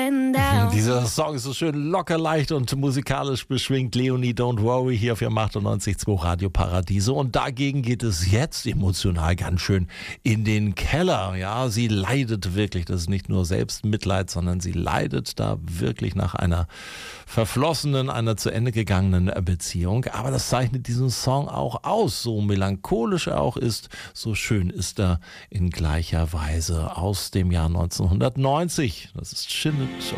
going down. Dieser Song ist so schön locker, leicht und musikalisch beschwingt. Leonie, Don't Worry, hier auf ihrem 98.2 Radio Paradiso. Und dagegen geht es jetzt emotional ganz schön in den Keller. Ja, sie leidet wirklich. Das ist nicht nur Selbstmitleid, sondern sie leidet da wirklich nach einer verflossenen, einer zu Ende gegangenen Beziehung. Aber das zeichnet diesen Song auch aus. So melancholisch er auch ist, so schön ist er in gleicher Weise aus dem Jahr 1990. Das ist Shin